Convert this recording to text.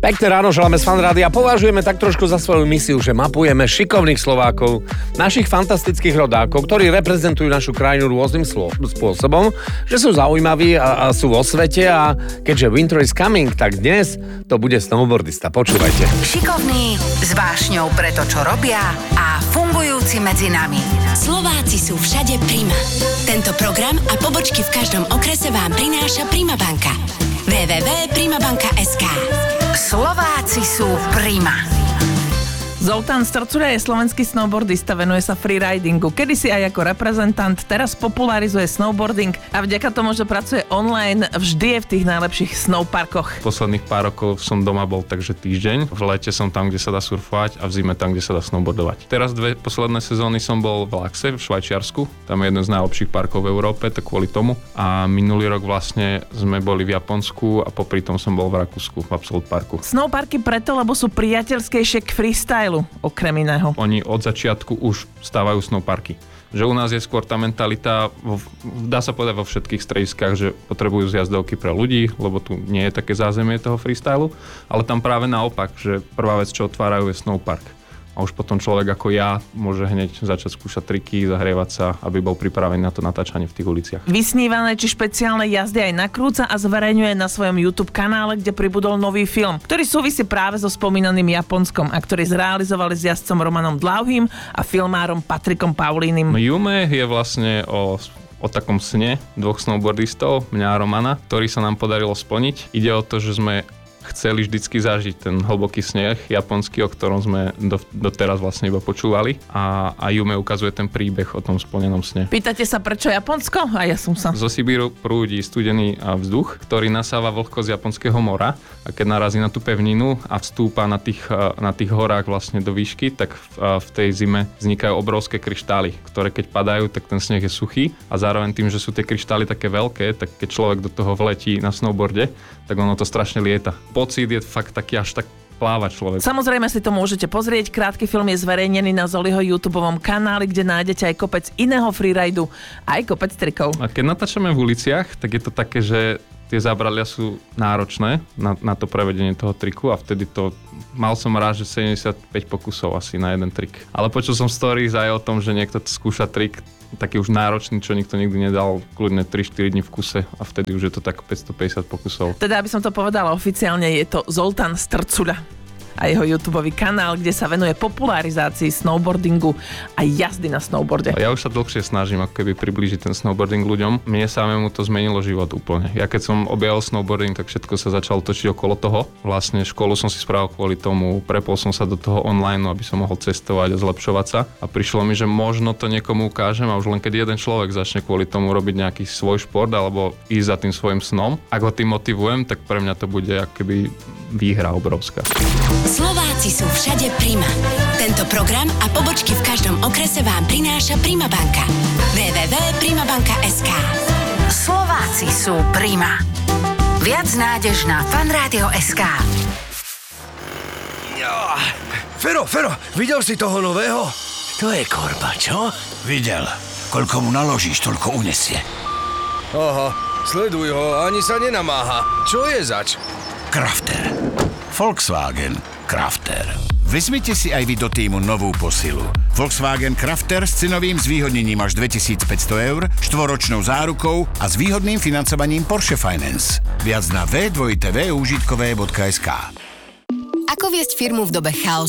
Pekné ráno, želáme z Fan Rádia. Považujeme tak trošku za svoju misiu, že mapujeme šikovných Slovákov, našich fantastických rodákov, ktorí reprezentujú našu krajinu rôznym spôsobom, že sú zaujímaví a sú vo svete a keďže winter is coming, tak dnes to bude snowboardista. Počúvajte. Šikovní, s vášňou pre to, čo robia a fungujúci medzi nami. Slováci sú všade Prima. Tento program a pobočky v každom okrese vám prináša Prima banka. www.primabanka.sk. Slováci sú Prima. Zoltán Strcuľa je slovenský snowboardista, venuje sa freeridingu. Kedysi aj ako reprezentant, teraz popularizuje snowboarding a vďaka tomu, že pracuje online, vždy je v tých najlepších snowparkoch. Posledných pár rokov som doma bol takže týždeň. V lete som tam, kde sa dá surfovať a v zime tam, kde sa dá snowboardovať. Teraz dve posledné sezóny som bol v Laxe v Švajčiarsku. Tam je jeden z najlepších parkov v Európe, tak kvôli tomu. A minulý rok vlastne sme boli v Japonsku a popri tom som bol v Rakúsku v Absolut Parku. Snowparky preto, lebo sú priateľskejšie k freestyle. Okrem iného. Oni od začiatku už stávajú snowparky. Že u nás je skôr tá mentalita, dá sa povedať vo všetkých strediskách, že potrebujú zjazdovky pre ľudí, lebo tu nie je také zázemie toho freestylu, ale tam práve naopak, že prvá vec, čo otvárajú, je snowpark. A už potom človek ako ja môže hneď začať skúšať triky, zahrievať sa, aby bol pripravený na to natáčanie v tých uliciach. Vysnívané či špeciálne jazdy aj nakrúca a zverejňuje na svojom YouTube kanále, kde pribudol nový film, ktorý súvisí práve so spomínaným Japonskom a ktorý zrealizovali s jazdcom Romanom Dlauhým a filmárom Patrikom Paulínim. Jume je vlastne o takom sne dvoch snowboardistov, mňa a Romana, ktorý sa nám podarilo splniť. Ide o to, že sme chceli vždycky zažiť ten hlboký sneh japonský, o ktorom sme doteraz vlastne iba počúvali a Jume ukazuje ten príbeh o tom splnenom sne. Pýtate sa, prečo Japonsko? A ja som sa. Zo Sibíru prúdi studený vzduch, ktorý nasáva vlhko z Japonského mora a keď narazí na tú pevninu a vstúpa na tých horách vlastne do výšky, tak v tej zime vznikajú obrovské kryštály, ktoré keď padajú, tak ten sneh je suchý a zároveň tým, že sú tie kryštály také veľké, tak keď človek do toho vletí na snowboarde, tak ono to strašne lieta. Pocit je fakt taký, až tak pláva človek. Samozrejme si to môžete pozrieť. Krátky film je zverejnený na Zoliho YouTubeovom kanáli, kde nájdete aj kopec iného freeridu, aj kopec trikov. A keď natáčame v uliciach, tak je to také, že tie zábralia sú náročné na to prevedenie toho triku a vtedy mal som rád, že 75 pokusov asi na jeden trik. Ale počul som stories aj o tom, že niekto skúša trik taký už náročný, čo nikto nikdy nedal, kľudne 3-4 dní v kuse a vtedy už je to tak 550 pokusov. Teda, aby som to povedala oficiálne, je to Zoltán Strcuľa a jeho YouTubeový kanál, kde sa venuje popularizácii snowboardingu a jazdy na snowboarde. Ja už sa dlhšie snažím ako keby priblížiť ten snowboarding ľuďom. Mne samému to zmenilo život úplne. Ja keď som objavil snowboarding, tak všetko sa začalo točiť okolo toho. Vlastne školu som si spravil kvôli tomu, prepol som sa do toho online, aby som mohol cestovať a zlepšovať sa. A prišlo mi, že možno to niekomu ukážem a už len keď jeden človek začne kvôli tomu robiť nejaký svoj šport alebo ísť za tým svojim snom, ak ho tým motivujem, tak pre mňa to bude ako keby výhra obrovská. Slováci sú všade Prima. Tento program a pobočky v každom okrese vám prináša Prima banka. www.primabanka.sk. Slováci sú Prima. Viac nádež na fanradio.sk. Fero, videl si toho nového? To je korba, čo? Videl. Koľko mu naložíš, toľko unesie. Aha, sleduj ho, ani sa nenamáha. Čo je zač? Crafter. Volkswagen Crafter. Vezmite si aj vy do týmu novú posilu. Volkswagen Crafter s cenovým zvýhodnením až 2500 eur, 4-ročnou zárukou a s výhodným financovaním Porsche Finance. Viac na www.užitkové.sk. Ako viesť firmu v dobe chaosu?